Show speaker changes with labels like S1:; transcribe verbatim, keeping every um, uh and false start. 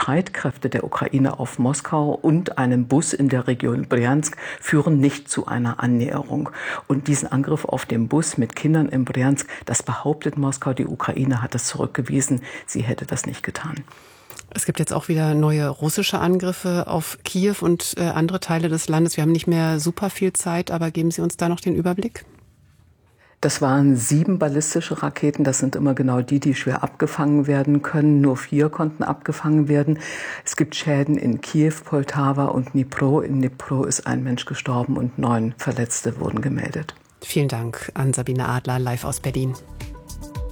S1: Streitkräfte der Ukraine auf Moskau und einem Bus in der Region Bryansk führen nicht zu einer Annäherung. Und diesen Angriff auf den Bus mit Kindern in Bryansk, das behauptet Moskau, die Ukraine hat es zurückgewiesen, sie hätte das nicht getan.
S2: Es gibt jetzt auch wieder neue russische Angriffe auf Kiew und äh, andere Teile des Landes. Wir haben nicht mehr super viel Zeit, aber geben Sie uns da noch den Überblick?
S1: Das waren sieben ballistische Raketen. Das sind immer genau die, die schwer abgefangen werden können. Nur vier konnten abgefangen werden. Es gibt Schäden in Kiew, Poltawa und Dnipro. In Dnipro ist ein Mensch gestorben und neun Verletzte wurden gemeldet.
S2: Vielen Dank an Sabine Adler, live aus Berlin.